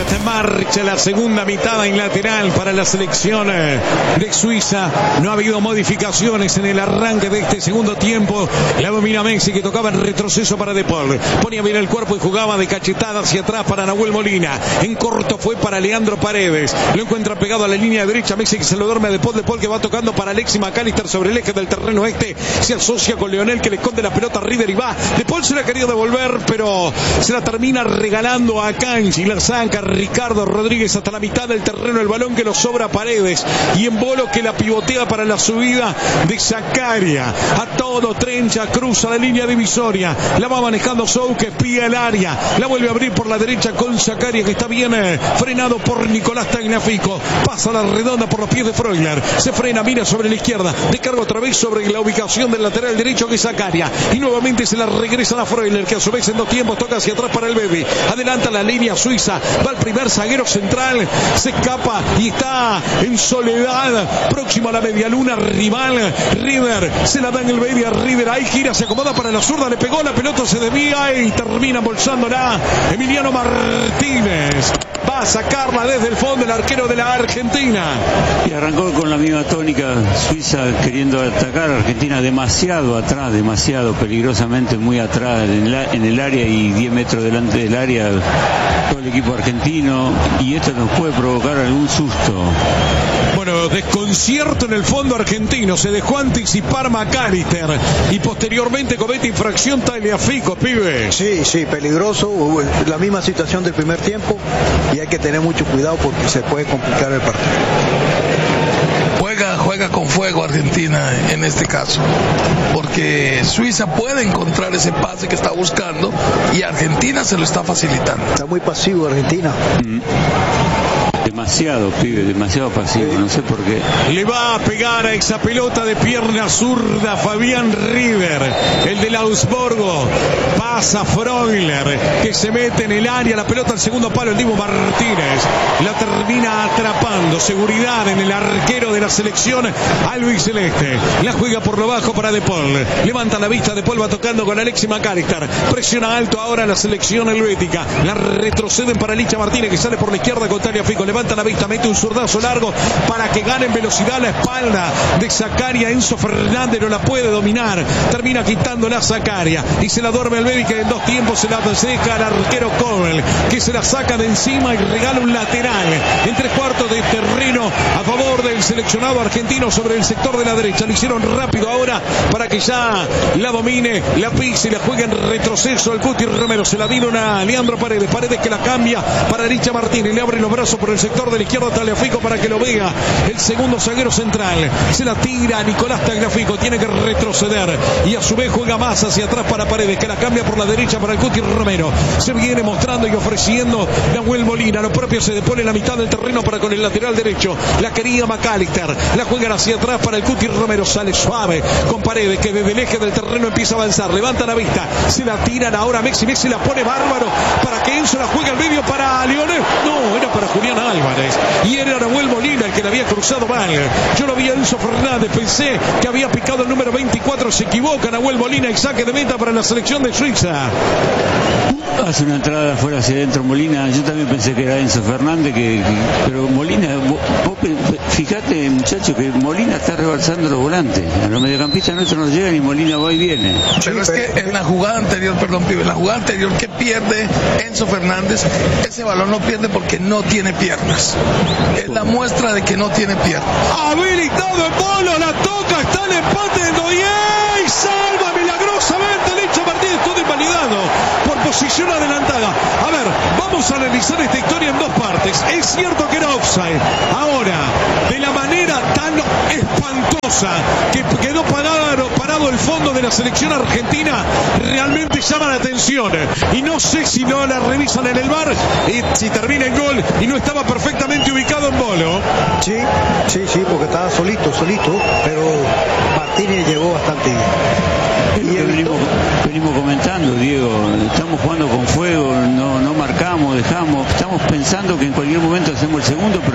está en marcha la segunda mitad en lateral para la selección de Suiza. No ha habido modificaciones en el arranque de este segundo tiempo. La domina Messi, que tocaba en retroceso para De Paul. Ponía bien el cuerpo y jugaba de cachetada hacia atrás para Nahuel Molina. En corto fue para Leandro Paredes. Lo encuentra pegado a la línea derecha. Messi, que se lo duerme a De Paul. De Paul, que va tocando para Alexis McAllister sobre el eje del terreno este. Se asocia con Leonel, que le esconde la pelota a Rieder y va. De Paul se la ha querido devolver, pero se la termina regalando a Canchi. La saca Ricardo Rodríguez hasta la mitad del terreno. El balón que lo sobra a Paredes. Y en Bolo, que la pivotea para la subida de Zakaria. A todo trencha, cruza la línea divisoria. La va manejando Sou, que espía el área. La vuelve a abrir por la derecha con Zakaria, que está bien frenado por Nicolás Tagliafico. Pasa la redonda por los pies de Freuler. Se frena, mira sobre la izquierda. Descarga otra vez sobre la ubicación del lateral derecho, que es Zakaria. Y nuevamente se la regresan a Freuler, que a su vez en dos tiempos toca hacia atrás para el Bebe. Adelanta la línea suiza. Va el primer zaguero central. Se escapa y está en soledad. Próximo a la medialuna rival. Rieder se la da en el Bebe a Rieder. Ahí gira, se acomoda para la zurda. Le pegó, la pelota se desvía y termina embolsándola Emiliano Martínez. Va a sacarla desde el fondo el arquero de la Argentina. Y arrancó con la misma tónica. Suiza queriendo atacar a Argentina demasiado atrás, demasiado peligrosamente muy atrás en el área y 10 metros delante del área todo el equipo argentino, y esto nos puede provocar algún susto. Bueno, desconcierto en el fondo argentino. Se dejó anticipar McAllister y posteriormente comete infracción Tagliafico, pibe. Sí, peligroso. La misma situación del primer tiempo y hay que tener mucho cuidado porque se puede complicar el partido. Juega con fuego Argentina en este caso, porque Suiza puede encontrar ese pase que está buscando y Argentina se lo está facilitando. Está muy pasivo Argentina. Demasiado, pibe, demasiado pasivo, no sé por qué. Le va a pegar a esa pelota de pierna zurda Fabián Rieder, el del Augsburgo. Pasa Freuler, que se mete en el área, la pelota al segundo palo, el Dibu Martínez. La termina atrapando. Seguridad en el arquero de la selección albiceleste. La juega por lo bajo para De Paul. Levanta la vista, De Paul va tocando con Alexis McAllister. Presiona alto ahora la selección helvética. La retroceden para Licha Martínez, que sale por la izquierda con Tagliafico. Levanta la vista, mete un zurdazo largo para que gane en velocidad la espalda de Zakaria. Enzo Fernández no la puede dominar. Termina quitándola Zakaria y se la duerme el Baby, que en dos tiempos se la deja al arquero Kobel, que se la saca de encima y regala un lateral en 3/4 de terreno a favor del seleccionado argentino sobre el sector de la derecha. Lo hicieron rápido ahora para que ya la domine, la pise y la juegue en retroceso el Cuti Romero. Se la dieron a Leandro Paredes. Paredes, que la cambia para Licha Martínez. Le abre los brazos por el sector de la izquierda Tagliafico para que lo vea el segundo zaguero central. Se la tira a Nicolás Tagliafico. Tiene que retroceder y a su vez juega más hacia atrás para Paredes, que la cambia por la derecha para el Cuti Romero. Se viene mostrando y ofreciendo Nahuel Molina. Lo propio se depone en la mitad del terreno para con el lateral derecho. La quería McAllister. La juegan hacia atrás para el Cuti Romero. Sale suave con Paredes, que desde el eje del terreno empieza a avanzar. Levanta la vista. Se la tiran ahora Messi. Messi la pone bárbaro para que Enzo la juegue al medio para Leonel. No, era para Julián Álvarez. Y era Nahuel Molina el que la había cruzado mal. Yo lo vi a Enzo Fernández. Pensé que había picado el número 24. Se equivoca Nahuel Molina y saque de meta para la selección de Suiza. Hace una entrada de afuera hacia adentro Molina. Yo también pensé que era Enzo Fernández, pero Molina, vos fíjate, muchacho, que Molina está rebalsando los volantes. A los mediocampistas nuestros no llegan y Molina va y viene. Pero es que en la jugada anterior, perdón, pibe, en la jugada anterior que pierde Enzo Fernández, ese balón no pierde porque no tiene piernas. Es la muestra de que no tiene piernas. Habilitado el Bolo, la toca, está el empate de Noyer y salva milagrosamente Licha Martínez, todo invalidado por posición adelantada. A ver, vamos a analizar esta historia en dos partes. Es cierto que era offside. Ahora, de la manera tan espantosa que quedó parado el fondo de la selección argentina, realmente llama la atención. Y no sé si no la revisan en el VAR y si termina el gol y no estaba perfectamente ubicado en Bolo. Sí, porque estaba solito, pero Martínez llegó bastante bien. Y venimos comentando, Diego, estamos jugando con fuego, no marcamos, dejamos, estamos pensando que en cualquier momento hacemos el segundo, pero